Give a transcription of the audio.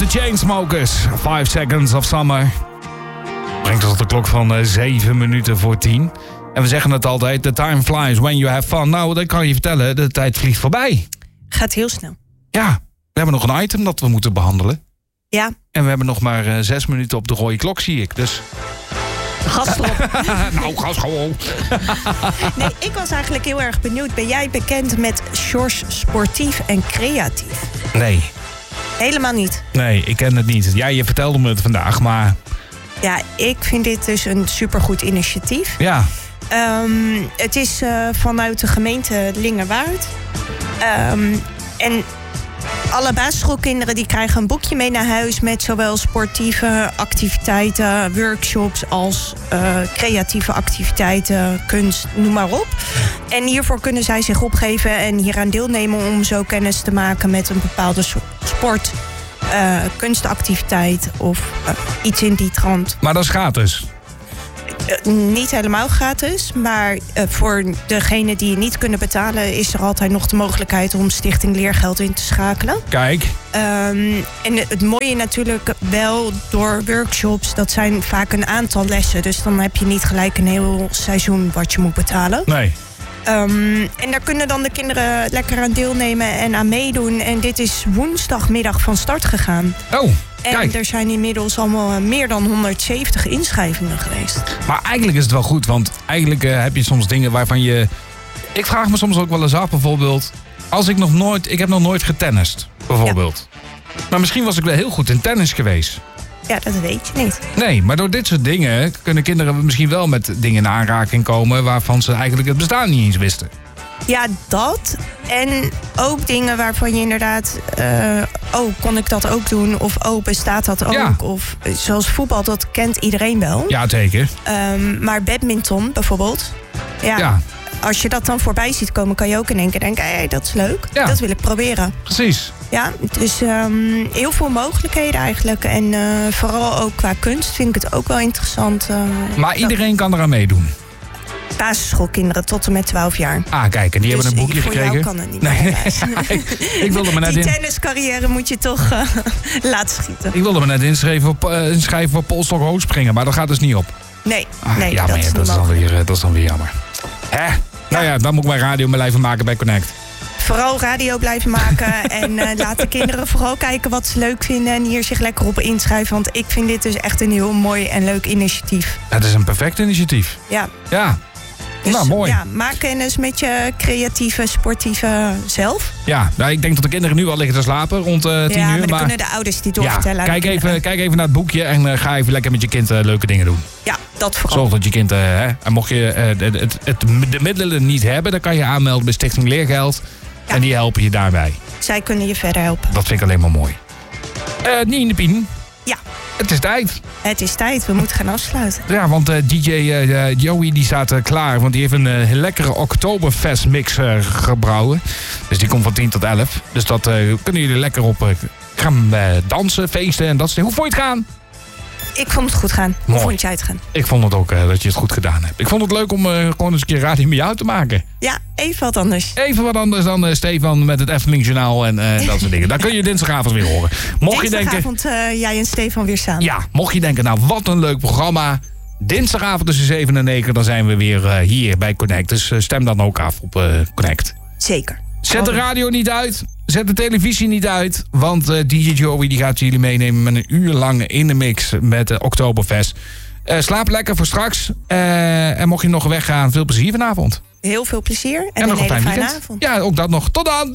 The Chainsmokers. 5 Seconds of Summer. Brengt ons op de klok van 7 minuten voor 10. En we zeggen het altijd, the time flies when you have fun. Nou, dat kan je vertellen, de tijd vliegt voorbij. Gaat heel snel. Ja, we hebben nog een item dat we moeten behandelen. Ja. En we hebben nog maar 6 minuten op de rode klok, zie ik. Dus... Gas erop. Nou, gas gewoon. Nee, ik was eigenlijk heel erg benieuwd. Ben jij bekend met Sjors sportief en creatief? Nee. Helemaal niet? Nee, ik ken het niet. Ja, je vertelde me het vandaag, maar... Ja, ik vind dit dus een supergoed initiatief. Ja. Het is vanuit de gemeente Lingewaard. En alle basisschoolkinderen die krijgen een boekje mee naar huis... met zowel sportieve activiteiten, workshops als creatieve activiteiten, kunst, noem maar op. En hiervoor kunnen zij zich opgeven en hieraan deelnemen... om zo kennis te maken met een bepaalde sport, kunstactiviteit of iets in die trant. Maar dat is gratis? Niet helemaal gratis, maar voor degenen die het niet kunnen betalen... is er altijd nog de mogelijkheid om Stichting Leergeld in te schakelen. Kijk. En het mooie natuurlijk wel door workshops... dat zijn vaak een aantal lessen. Dus dan heb je niet gelijk een heel seizoen wat je moet betalen. Nee. En daar kunnen dan de kinderen lekker aan deelnemen en aan meedoen. En dit is woensdagmiddag van start gegaan. Oh. En kijk. er zijn inmiddels allemaal meer dan 170 inschrijvingen geweest. Maar eigenlijk is het wel goed, want eigenlijk heb je soms dingen waarvan je... Ik vraag me soms ook wel eens af, bijvoorbeeld... Ik heb nog nooit getennist, bijvoorbeeld. Ja. Maar misschien was ik wel heel goed in tennis geweest. Ja, dat weet je niet. Nee, maar door dit soort dingen kunnen kinderen misschien wel met dingen in aanraking komen... waarvan ze eigenlijk het bestaan niet eens wisten. Ja, dat. En ook dingen waarvan je inderdaad... kon ik dat ook doen? Of bestaat dat ook? Ja. Of zoals voetbal, dat kent iedereen wel. Ja, zeker. Maar badminton bijvoorbeeld... Ja. Als je dat dan voorbij ziet komen, kan je ook in één keer denken... Hey, dat is leuk, dat wil ik proberen. Precies. Ja, dus heel veel mogelijkheden eigenlijk. En vooral ook qua kunst vind ik het ook wel interessant. Maar iedereen kan eraan meedoen? Basisschoolkinderen tot en met 12 jaar. Ah, kijk, en die hebben een boekje gekregen? Voor jou kan het niet meer. Ik wilde me net die tenniscarrière moet je toch laten schieten. Ik wilde me net inschrijven voor polstok hoogspringen, maar dat gaat dus niet op. Nee, ja, dat is dan weer jammer. Hè? Nou ja, dan moet ik mijn radio blijven maken bij Connect. Vooral radio blijven maken en laat de kinderen vooral kijken wat ze leuk vinden... en hier zich lekker op inschrijven, want ik vind dit dus echt een heel mooi en leuk initiatief. Het is een perfect initiatief. Ja. Ja. Dus, nou, mooi. Ja, maak kennis met je creatieve, sportieve zelf. Ja, nou, ik denk dat de kinderen nu al liggen te slapen rond 10 uur. Ja, maar dan kunnen de ouders die doorvertellen. Kijk even naar het boekje en ga even lekker met je kind leuke dingen doen. Ja, dat vooral. Zorg dat je kind, en mocht je de middelen niet hebben... dan kan je aanmelden bij Stichting Leergeld. Ja. En die helpen je daarbij. Zij kunnen je verder helpen. Dat vind ik alleen maar mooi. Nien Pien. Ja. Het is tijd. Het is tijd, we moeten gaan afsluiten. Ja, want DJ Joey die staat klaar. Want die heeft een lekkere Oktoberfest mix gebrouwen. Dus die komt van 10 tot 11. Dus dat kunnen jullie lekker op gaan dansen, feesten en dat soort dingen. Hoe vond je het gaan? Ik vond het goed gaan. Hoe vond jij het gaan? Ik vond het ook dat je het goed gedaan hebt. Ik vond het leuk om gewoon eens een keer radio met jou te maken. Ja, even wat anders. Even wat anders dan Stefan met het Efteling Journaal en dat soort dingen. Daar kun je dinsdagavond weer horen. Dinsdagavond jij en Stefan weer samen. Ja, mocht je denken, nou wat een leuk programma. Dinsdagavond tussen 7 en 9, dan zijn we weer hier bij Connect. Dus stem dan ook af op Connect. Zeker. Zet de radio niet uit. Zet de televisie niet uit. Want DJ Joey die gaat jullie meenemen met een uur lang in de mix met de Oktoberfest. Slaap lekker voor straks. En mocht je nog weggaan, veel plezier vanavond. Heel veel plezier en een hele fijne avond. Ja, ook dat nog. Tot dan!